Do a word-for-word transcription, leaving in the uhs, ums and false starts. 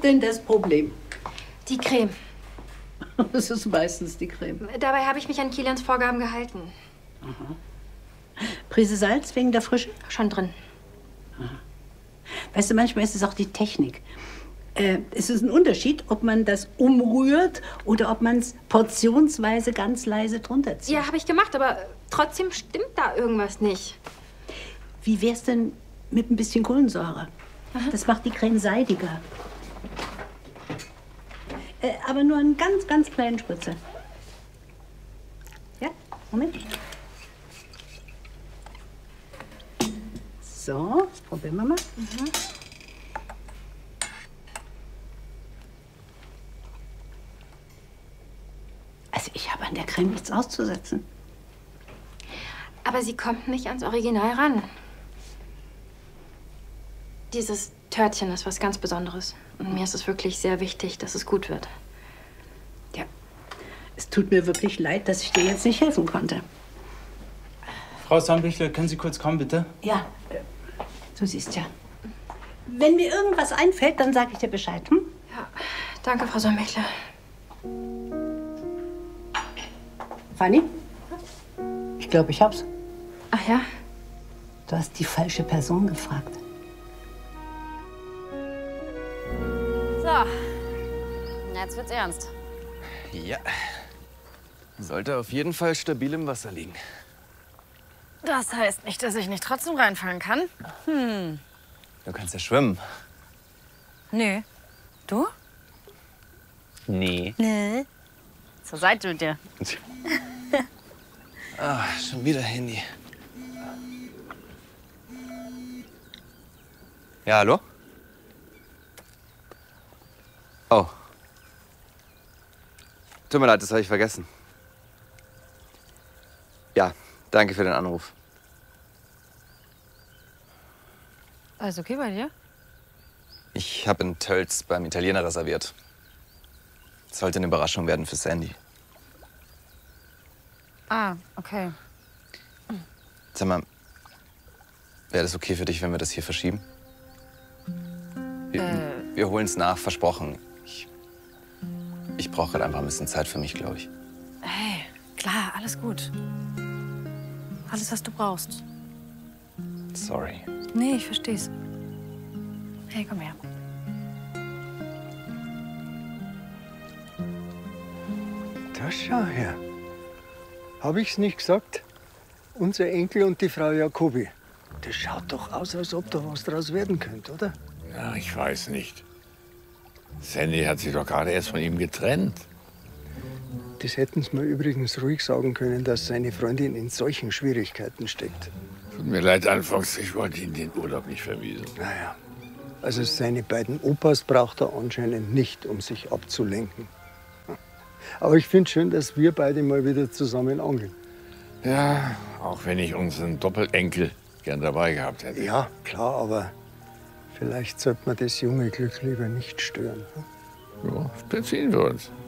denn das Problem? Die Creme. Das ist meistens die Creme. Dabei habe ich mich an Kilians Vorgaben gehalten. Aha. Prise Salz wegen der Frische? Schon drin. Aha. Weißt du, manchmal ist es auch die Technik. Äh, es ist ein Unterschied, ob man das umrührt oder ob man es portionsweise ganz leise drunter zieht. Ja, habe ich gemacht, aber trotzdem stimmt da irgendwas nicht. Wie wär's denn mit ein bisschen Kohlensäure? Aha. Das macht die Creme seidiger. Äh, aber nur einen ganz, ganz kleinen Spritzer. Ja, Moment. So, probieren wir mal. Mhm. Also ich habe an der Creme nichts auszusetzen. Aber sie kommt nicht ans Original ran. Dieses Törtchen ist was ganz Besonderes. Und mir ist es wirklich sehr wichtig, dass es gut wird. Ja, es tut mir wirklich leid, dass ich dir jetzt nicht helfen konnte. Frau Sandbichler, können Sie kurz kommen, bitte? Ja, äh, du siehst ja. Wenn mir irgendwas einfällt, dann sage ich dir Bescheid. Hm? Ja, danke, Frau Sandbichler. Fanny? Ich glaube, ich hab's. Ach ja? Du hast die falsche Person gefragt. So, jetzt wird's ernst. Ja. Sollte auf jeden Fall stabil im Wasser liegen. Das heißt nicht, dass ich nicht trotzdem reinfallen kann. Hm. Du kannst ja schwimmen. Nö. Du? Nee. Nee. Zur Seite mit dir. Ah, schon wieder Handy. Ja, hallo? Oh. Tut mir leid, das habe ich vergessen. Ja, danke für den Anruf. Alles okay bei dir? Ich habe in Tölz beim Italiener reserviert. Sollte eine Überraschung werden für Sandy. Ah, okay. Sag mal, wäre das okay für dich, wenn wir das hier verschieben? Wir, Äh. wir holen es nach, versprochen. Ich, ich brauche halt einfach ein bisschen Zeit für mich, glaube ich. Hey, klar, alles gut. Alles, was du brauchst. Sorry. Nee, ich versteh's. Hey, komm her. Da schau her. Habe ich's nicht gesagt? Unser Enkel und die Frau Jacobi. Das schaut doch aus, als ob da was draus werden könnte, oder? Ja, ich weiß nicht. Sandy hat sich doch gerade erst von ihm getrennt. Das hätten Sie mir übrigens ruhig sagen können, dass seine Freundin in solchen Schwierigkeiten steckt. Tut mir leid, Alfons, ich wollte Ihnen den Urlaub nicht vermiesen. Naja, also seine beiden Opas braucht er anscheinend nicht, um sich abzulenken. Aber ich finde schön, dass wir beide mal wieder zusammen angeln. Ja, auch wenn ich unseren Doppelenkel gern dabei gehabt hätte. Ja, klar, aber vielleicht sollte man das junge Glück lieber nicht stören. Ja, beziehen wir uns.